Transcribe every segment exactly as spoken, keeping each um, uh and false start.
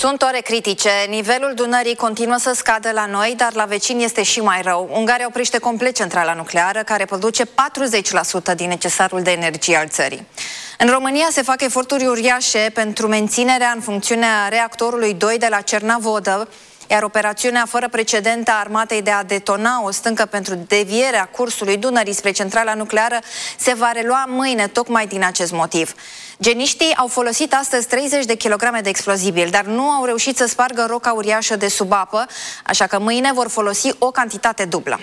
Sunt ore critice. Nivelul Dunării continuă să scadă la noi, dar la vecini este și mai rău. Ungaria oprește complet centrala nucleară, care produce patruzeci la sută din necesarul de energie al țării. În România se fac eforturi uriașe pentru menținerea în funcțiune a reactorului doi de la Cernavodă, iar operațiunea fără precedent a armatei de a detona o stâncă pentru devierea cursului Dunării spre centrala nucleară se va relua mâine, tocmai din acest motiv. Geniștii au folosit astăzi treizeci de kilograme de explozibil, dar nu au reușit să spargă roca uriașă de sub apă, așa că mâine vor folosi o cantitate dublă.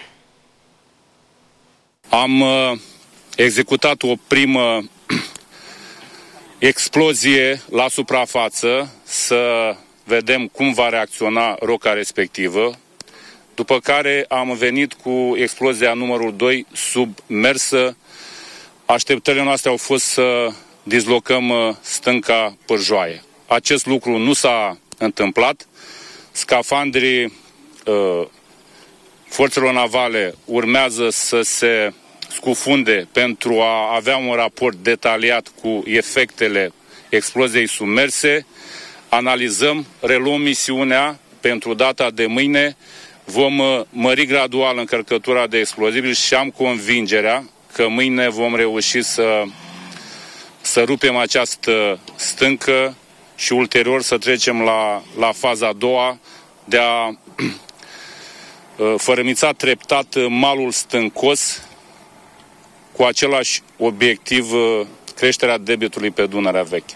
Am uh, executat o primă explozie la suprafață să vedem cum va reacționa roca respectivă, după care am venit cu explozia numărul doi submersă. Așteptările noastre au fost să dislocăm stânca Pârjoaie. Acest lucru nu s-a întâmplat. Scafandrii uh, forțelor navale urmează să se scufunde pentru a avea un raport detaliat cu efectele exploziei submerse. Analizăm, reluăm misiunea pentru data de mâine, vom mări gradual încărcătura de explozibili și am convingerea că mâine vom reuși să, să rupem această stâncă și ulterior să trecem la, la faza a doua de a fărâmița treptat malul stâncos cu același obiectiv, creșterea debitului pe Dunărea Veche.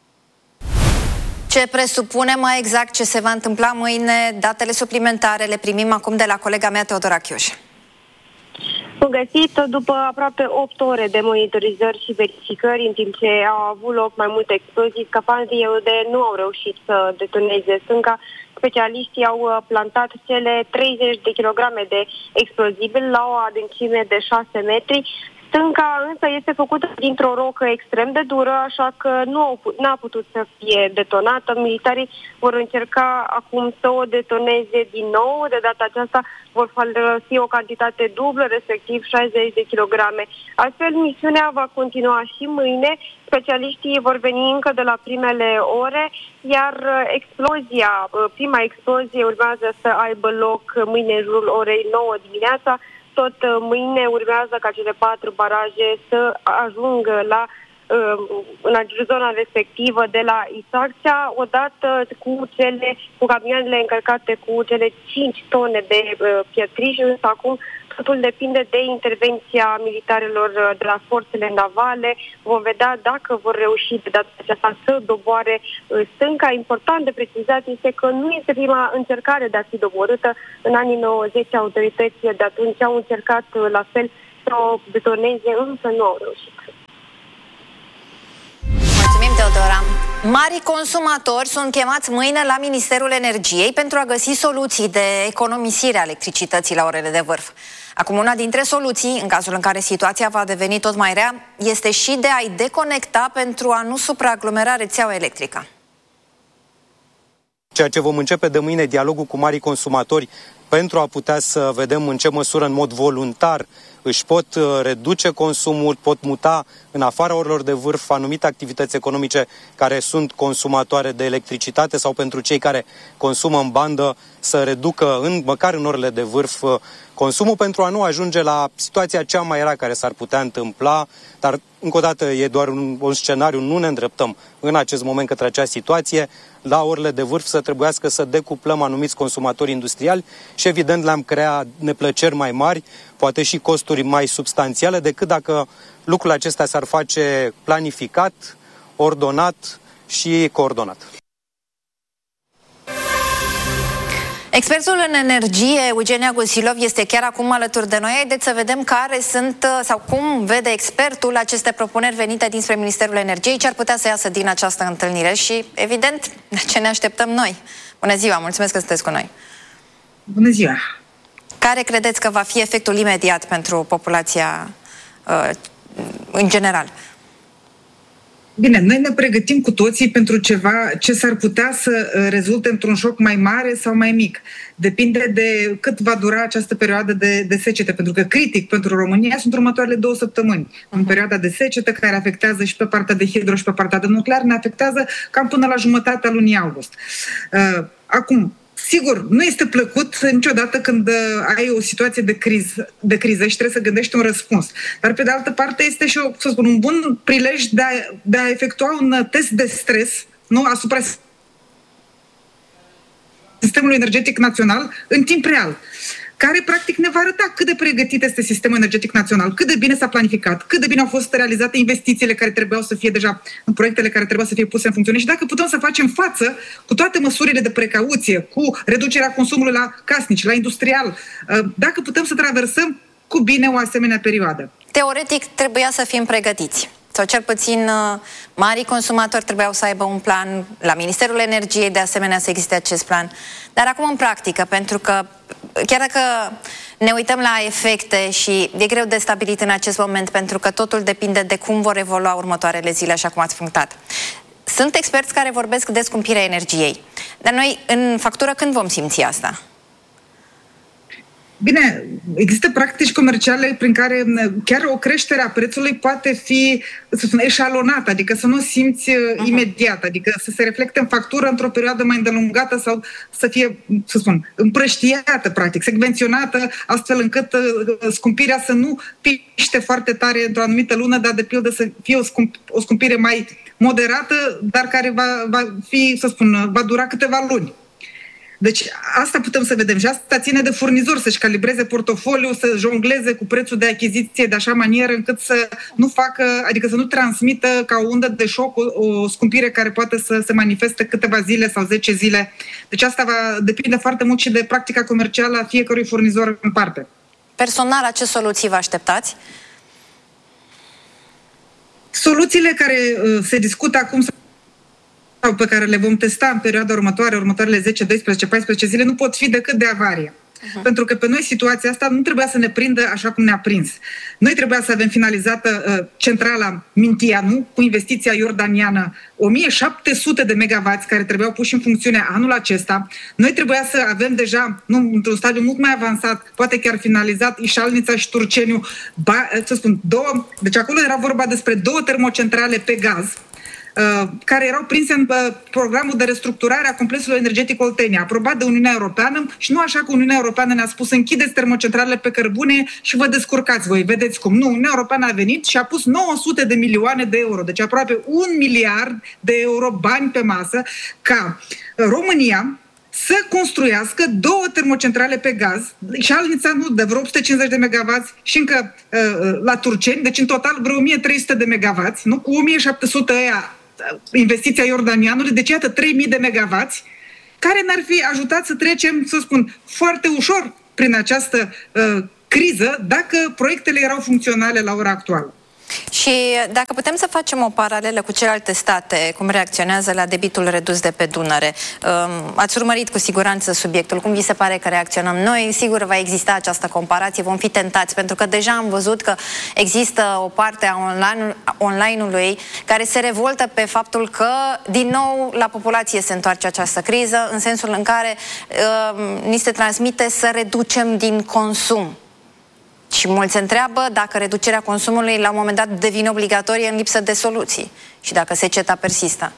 Ce presupune mai exact ce se va întâmpla mâine? Datele suplimentare le primim acum de la colega mea, Teodora Chiuș. Am găsit după aproape opt ore de monitorizări și verificări, în timp ce au avut loc mai multe explozii, scafandrii E U D nu au reușit să detoneze stânca. Specialiștii au plantat cele treizeci de kilograme de explozibil la o adâncime de șase metri. Stânca însă este făcută dintr-o rocă extrem de dură, așa că nu a putut să fie detonată. Militarii vor încerca acum să o detoneze din nou. De data aceasta vor folosi o cantitate dublă, respectiv șaizeci de kilograme. Astfel, misiunea va continua și mâine. Specialiștii vor veni încă de la primele ore, iar explozia, prima explozie urmează să aibă loc mâine în jurul orei nouă dimineața. Tot mâine urmează ca cele patru baraje să ajungă la, în zona respectivă de la Isaccea, odată cu, cele, cu camioanele încărcate cu cele cinci tone de pietriș, însă acum totul depinde de intervenția militarilor de la forțele navale. Vom vedea dacă vor reuși de data aceasta să doboare stânca. Important de precizat este că nu este prima încercare de a fi doborâtă. În anii nouăzeci, autoritățile de atunci au încercat la fel să o detoneze, însă nu au reușit. Mulțumim, Teodora. Marii consumatori sunt chemați mâine la Ministerul Energiei pentru a găsi soluții de economisire a electricității la orele de vârf. Acum, una dintre soluții, în cazul în care situația va deveni tot mai rea, este și de a-i deconecta pentru a nu supraaglomera rețeaua electrică. Ceea ce vom începe de mâine, dialogul cu marii consumatori, pentru a putea să vedem în ce măsură, în mod voluntar, își pot reduce consumul, pot muta în afara orelor de vârf anumite activități economice care sunt consumatoare de electricitate sau pentru cei care consumă în bandă să reducă, în, măcar în orele de vârf, consumul pentru a nu ajunge la situația cea mai rea care s-ar putea întâmpla, dar încă o dată e doar un, un scenariu, nu ne îndreptăm în acest moment către acea situație, la orele de vârf să trebuiască să decuplăm anumiți consumatori industriali și evident le-am creat neplăceri mai mari, poate și costuri mai substanțiale decât dacă lucrul acesta s-ar face planificat, ordonat și coordonat. Expertul în energie, Eugenia Gusilov, este chiar acum alături de noi. Haideți să vedem care sunt, sau cum vede expertul aceste propuneri venite dinspre Ministerul Energiei, ce ar putea să iasă din această întâlnire și, evident, ce ne așteptăm noi. Bună ziua, mulțumesc că sunteți cu noi. Bună ziua! Care credeți că va fi efectul imediat pentru populația uh, în general? Bine, noi ne pregătim cu toții pentru ceva ce s-ar putea să rezulte într-un șoc mai mare sau mai mic. Depinde de cât va dura această perioadă de, de secetă, pentru că critic pentru România sunt următoarele două săptămâni. În perioada de secetă, care afectează și pe partea de hidro și pe partea de nuclear, ne afectează cam până la jumătatea lunii august. Acum, sigur, nu este plăcut niciodată când ai o situație de criză, de criză și trebuie să gândești un răspuns. Dar, pe de altă parte, este și o, să spun, un bun prilej de a, de a efectua un test de stres, nu, asupra sistemului energetic național în timp real, care practic ne va arăta cât de pregătit este sistemul energetic național, cât de bine s-a planificat, cât de bine au fost realizate investițiile care trebuiau să fie deja în proiectele care trebuiau să fie puse în funcțiune și dacă putem să facem față cu toate măsurile de precauție, cu reducerea consumului la casnici, la industrial, dacă putem să traversăm cu bine o asemenea perioadă. Teoretic trebuia să fim pregătiți. Sau cel puțin marii consumatori trebuiau să aibă un plan, la Ministerul Energiei de asemenea să existe acest plan. Dar acum în practică, pentru că chiar dacă ne uităm la efecte și e greu de stabilit în acest moment, pentru că totul depinde de cum vor evolua următoarele zile, așa cum ați punctat. Sunt experți care vorbesc de scumpirea energiei. Dar noi, în factură, când vom simți asta? Bine, există practici comerciale prin care chiar o creștere a prețului poate fi, să spun, eșalonată, adică să nu simți uh-huh. imediat, adică să se reflecte în factură într-o perioadă mai îndelungată sau să fie, să spun, împrăștiată, practic, secvenționată, astfel încât uh, scumpirea să nu piște foarte tare într-o anumită lună, dar de pildă să fie o, scump, o scumpire mai moderată, dar care va, va fi, să spun, va dura câteva luni. Deci asta putem să vedem și asta ține de furnizor să-și calibreze portofoliul, să jongleze cu prețul de achiziție de așa manieră încât să nu facă, adică să nu transmită ca o undă de șoc o, o scumpire care poate să se manifeste câteva zile sau zece zile. Deci asta va depinde foarte mult și de practica comercială a fiecărui furnizor în parte. Personal, la ce soluții vă așteptați? Soluțiile care uh, se discută acum sau pe care le vom testa în perioada următoare, următoarele zece, doisprezece, paisprezece zile, nu pot fi decât de avarie. Uh-huh. Pentru că pe noi situația asta nu trebuia să ne prindă așa cum ne-a prins. Noi trebuia să avem finalizată uh, centrala Mintianu cu investiția iordaniană o mie șapte sute de megawatts care trebuiau puși în funcțiune anul acesta. Noi trebuia să avem deja, nu, într-un stadiu mult mai avansat, poate chiar finalizat, Ișalnița și Turceniu, ba, să spun, două, deci acolo era vorba despre două termocentrale pe gaz, care erau prinse în programul de restructurare a complexului energetic Oltenia, aprobat de Uniunea Europeană și nu așa că Uniunea Europeană ne-a spus închideți termocentralele pe cărbune și vă descurcați voi, vedeți cum. Nu, Uniunea Europeană a venit și a pus nouă sute de milioane de euro, deci aproape un miliard de euro bani pe masă ca România să construiască două termocentrale pe gaz, și Alnița nu, de vreo opt sute cincizeci de megawatts și încă uh, la Turceni, deci în total vreo o mie trei sute de megawatts, nu? Cu o mie șapte sute aia investiția iordanianului, deci iată trei mii de megawatts, care ne-ar fi ajutat să trecem, să spun, foarte ușor prin această uh, criză, dacă proiectele erau funcționale la ora actuală. Și dacă putem să facem o paralelă cu celelalte state, cum reacționează la debitul redus de pe Dunăre, ați urmărit cu siguranță subiectul, cum vi se pare că reacționăm noi? Sigur va exista această comparație, vom fi tentați, pentru că deja am văzut că există o parte a online, online-ului care se revoltă pe faptul că din nou la populație se întoarce această criză, în sensul în care uh, ni se transmite să reducem din consum. Și mulți se întreabă dacă reducerea consumului la un moment dat devine obligatorie în lipsă de soluții și dacă seceta persistă.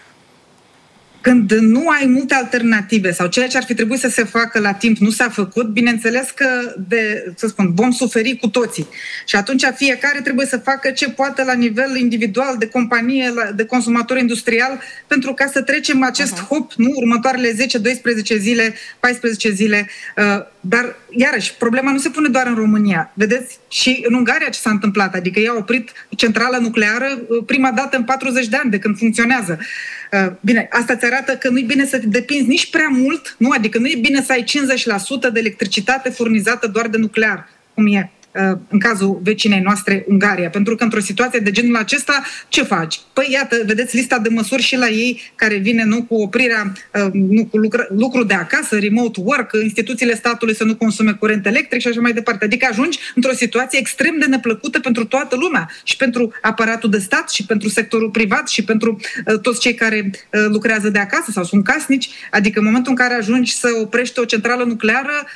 Când nu ai multe alternative sau ceea ce ar fi trebuit să se facă la timp nu s-a făcut, bineînțeles că, de, să spun, vom suferi cu toții. Și atunci fiecare trebuie să facă ce poate la nivel individual, de companie, de consumator industrial, pentru ca să trecem acest uh-huh. hop, nu, următoarele zece, doisprezece zile, paisprezece zile. Dar, iarăși, problema nu se pune doar în România. Vedeți? Și în Ungaria ce s-a întâmplat? Adică i-a oprit centrala nucleară prima dată în patruzeci de ani de când funcționează. Bine, asta îți arată că nu e bine să te depinzi nici prea mult, nu? Adică nu e bine să ai cincizeci la sută de electricitate furnizată doar de nuclear, cum e în cazul vecinei noastre, Ungaria. Pentru că într-o situație de genul acesta, ce faci? Păi iată, vedeți lista de măsuri și la ei, care vine nu cu oprirea, nu cu lucru, lucru de acasă, remote work, instituțiile statului să nu consume curent electric și așa mai departe. Adică ajungi într-o situație extrem de neplăcută pentru toată lumea, și pentru aparatul de stat, și pentru sectorul privat, și pentru uh, toți cei care uh, lucrează de acasă sau sunt casnici. Adică în momentul în care ajungi să oprești o centrală nucleară,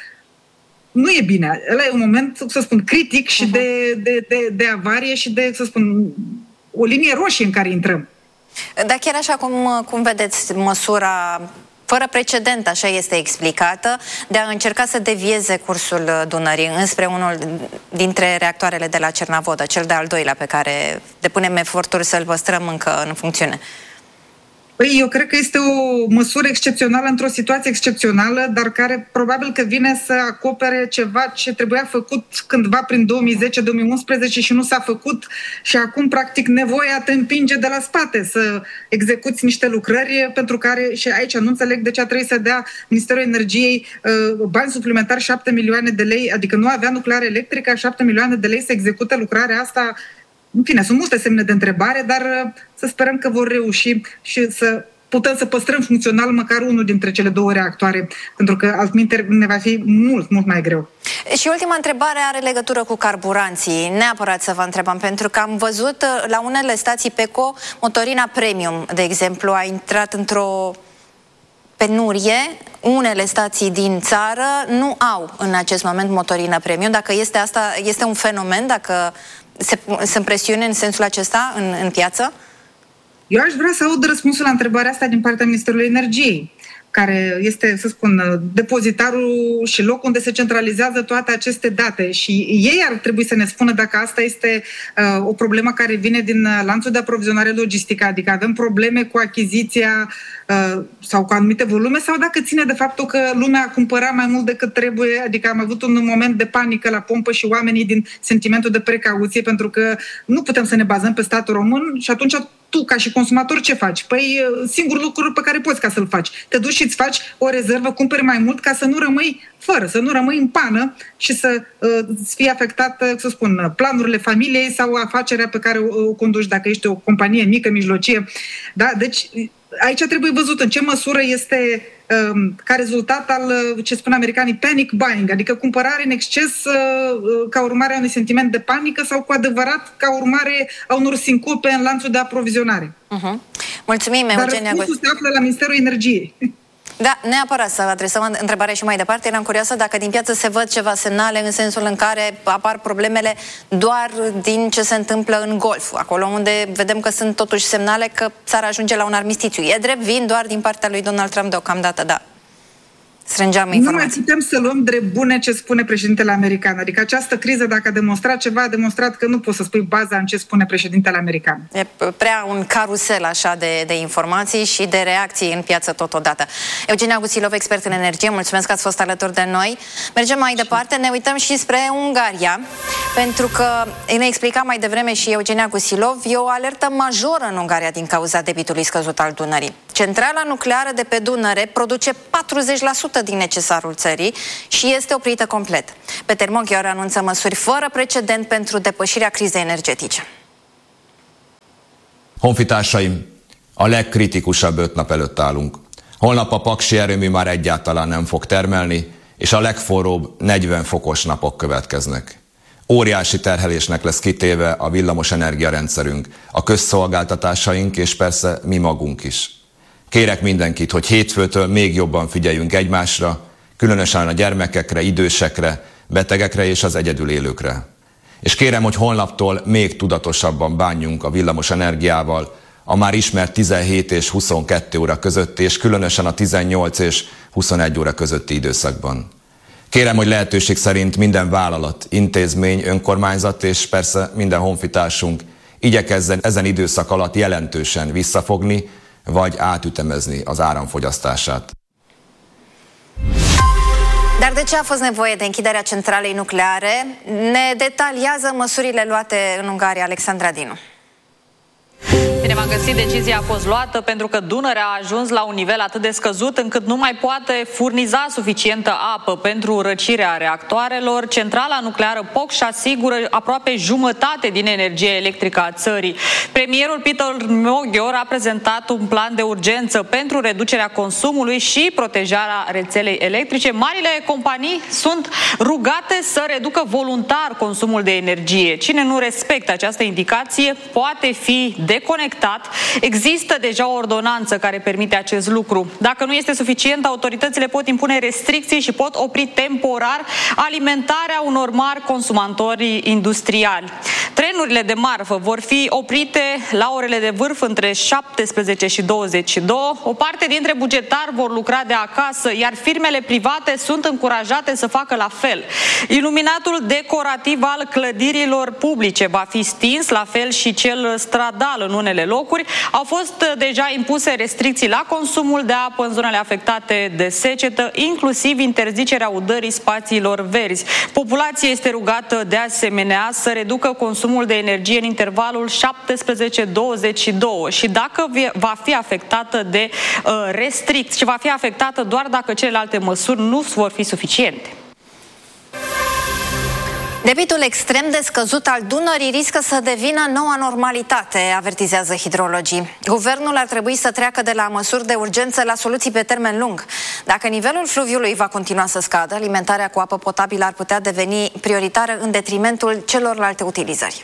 nu e bine. Ăla e un moment, să spun, critic și uh-huh. de, de, de, de avarie și de, să spun, o linie roșie în care intrăm. Dar chiar așa cum, cum vedeți măsura fără precedent, așa este explicată, de a încerca să devieze cursul Dunării înspre unul dintre reactoarele de la Cernavodă, cel de-al doilea pe care depunem eforturi să-l păstrăm încă în funcțiune? Păi, eu cred că este o măsură excepțională într-o situație excepțională, dar care probabil că vine să acopere ceva ce trebuia făcut cândva prin două mii zece două mii unsprezece și nu s-a făcut, și acum practic nevoia te împinge de la spate să execuți niște lucrări pentru care, și aici nu înțeleg de ce a trebuit să dea Ministerul Energiei bani suplimentari, șapte milioane de lei, adică nu avea nucleară electrică, șapte milioane de lei să execute lucrarea asta. În fine, sunt multe semne de întrebare, dar să sperăm că vor reuși și să putem să păstrăm funcțional măcar unul dintre cele două reactoare, pentru că altminteri ne va fi mult, mult mai greu. Și ultima întrebare are legătură cu carburanții. Neapărat să vă întrebam, pentru că am văzut la unele stații Peco, motorina premium, de exemplu, a intrat într-o penurie. Unele stații din țară nu au în acest moment motorină premium. Dacă este asta, este un fenomen, dacă se, sunt presiuni în sensul acesta în, în piață? Eu aș vrea să aud răspunsul la întrebarea asta din partea Ministerului Energiei, care este, să spun, depozitarul și locul unde se centralizează toate aceste date, și ei ar trebui să ne spună dacă asta este uh, o problemă care vine din lanțul de aprovizionare logistică, adică avem probleme cu achiziția uh, sau cu anumite volume, sau dacă ține de faptul că lumea cumpăra mai mult decât trebuie, adică am avut un moment de panică la pompă și oamenii din sentimentul de precauție, pentru că nu putem să ne bazăm pe statul român, și atunci tu, ca și consumator, ce faci? Păi singurul lucru pe care poți ca să-l faci. Te duci și îți faci o rezervă, cumperi mai mult ca să nu rămâi fără, să nu rămâi în pană și să uh, fie afectat, să spun, planurile familiei sau afacerea pe care o, o conduci, dacă ești o companie mică, mijlocie. Da? Deci aici trebuie văzut în ce măsură este um, ca rezultat al, ce spun americanii, panic buying, adică cumpărare în exces uh, ca urmare a unui sentiment de panică sau cu adevărat ca urmare a unor sincope în lanțul de aprovizionare. Uh-huh. Mulțumim, Dar Eugenia. răspunsul se află la Ministerul Energiei. Da, neapărat să adresăm întrebarea și mai departe. Eram curioasă dacă din piață se văd ceva semnale în sensul în care apar problemele doar din ce se întâmplă în Golf, acolo unde vedem că sunt totuși semnale că țara ajunge la un armistițiu. E drept, vin doar din partea lui Donald Trump deocamdată, da. Strângeam informații. Nu mai putem să luăm drept bune ce spune președintele american. Adică această criză, dacă a demonstrat ceva, a demonstrat că nu poți să spui baza în ce spune președintele american. E prea un carusel așa de, de informații și de reacții în piață totodată. Eugenia Gusilov, expert în energie, mulțumesc că ați fost alături de noi. Mergem mai departe, ne uităm și spre Ungaria, pentru că ne explica mai devreme și Eugenia Gusilov, e o alertă majoră în Ungaria din cauza debitului scăzut al Dunării. Centrala nucleară de pe Dunăre produce patruzeci la sută din necesarul țării și este oprită complet. Peter Moghior anunță măsuri fără precedent pentru depășirea crizei energetice. Honfitársaim, a legkritikusabb öt nap előtt állunk. Holnap a paksi erőmű már egyáltalán nem fog termelni, és a legforróbb negyven fokos napok következnek. Óriási terhelésnek lesz kitéve a villamos energiarendszerünk, a közszolgáltatásaink és persze mi magunk is. Kérek mindenkit, hogy hétfőtől még jobban figyeljünk egymásra, különösen a gyermekekre, idősekre, betegekre és az egyedül élőkre. És kérem, hogy holnaptól még tudatosabban bánjunk a villamos energiával, a már ismert tizenhét és huszonkettő óra közötti, és különösen a tizennyolc és huszonegy óra közötti időszakban. Kérem, hogy lehetőség szerint minden vállalat, intézmény, önkormányzat és persze minden honfitársunk igyekezzen ezen időszak alatt jelentősen visszafogni, vagy átütemezni az áramfogyasztását. Dar de ce a fost nevoie de închiderea centralei nucleare? Ne detaliază măsurile luate în Ungaria Alexandra Dinu. Bine v-am găsit, decizia a fost luată pentru că Dunărea a ajuns la un nivel atât de scăzut încât nu mai poate furniza suficientă apă pentru răcirea reactoarelor. Centrala nucleară Pocșa asigură aproape jumătate din energia electrică a țării. Premierul Peter Moghior a prezentat un plan de urgență pentru reducerea consumului și protejarea rețelei electrice. Marile companii sunt rugate să reducă voluntar consumul de energie. Cine nu respectă această indicație poate fi deconectat. Există deja o ordonanță care permite acest lucru. Dacă nu este suficient, autoritățile pot impune restricții și pot opri temporar alimentarea unor mari consumatori industriali. Trenurile de marfă vor fi oprite la orele de vârf între șaptesprezece și douăzeci și doi. O parte dintre bugetari vor lucra de acasă, iar firmele private sunt încurajate să facă la fel. Iluminatul decorativ al clădirilor publice va fi stins, la fel și cel stradal în unele locuri. Au fost deja impuse restricții la consumul de apă în zonele afectate de secetă, inclusiv interzicerea udării spațiilor verzi. Populația este rugată de asemenea să reducă consumul de energie în intervalul șaptesprezece douăzeci și doi și dacă va fi afectată de uh, restricții și va fi afectată doar dacă celelalte măsuri nu vor fi suficiente. Debitul extrem de scăzut al Dunării riscă să devină noua normalitate, avertizează hidrologii. Guvernul ar trebui să treacă de la măsuri de urgență la soluții pe termen lung. Dacă nivelul fluviului va continua să scadă, alimentarea cu apă potabilă ar putea deveni prioritară în detrimentul celorlalte utilizări.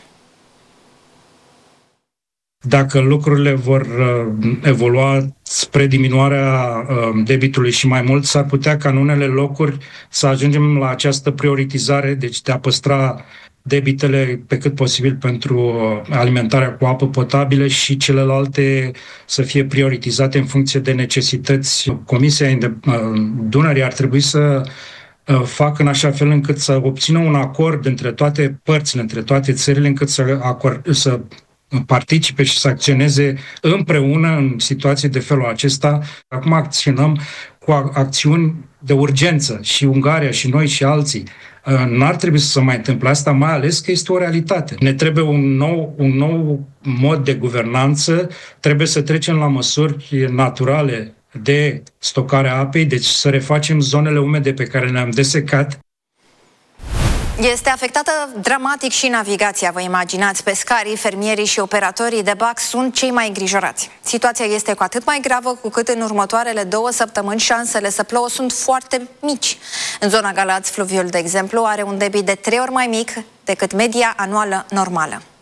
Dacă lucrurile vor uh, evolua spre diminuarea uh, debitului și mai mult, s-ar putea ca în unele locuri să ajungem la această prioritizare, deci de a păstra debitele pe cât posibil pentru uh, alimentarea cu apă potabilă și celelalte să fie prioritizate în funcție de necesități. Comisia uh, Dunării ar trebui să uh, facă în așa fel încât să obțină un acord între toate părțile, între toate țările, încât să, acord, să participe și să acționeze împreună în situații de felul acesta. Acum acționăm cu acțiuni de urgență și Ungaria și noi și alții. N-ar trebui să se mai întâmple asta, mai ales că este o realitate. Ne trebuie un nou, un nou mod de guvernanță, trebuie să trecem la măsuri naturale de stocare a apei, deci să refacem zonele umede pe care le-am desecat. Este afectată dramatic și navigația, vă imaginați. Pescarii, fermierii și operatorii de bac sunt cei mai îngrijorați. Situația este cu atât mai gravă cu cât în următoarele două săptămâni șansele să plouă sunt foarte mici. În zona Galați, fluviul, de exemplu, are un debit de trei ori mai mic decât media anuală normală.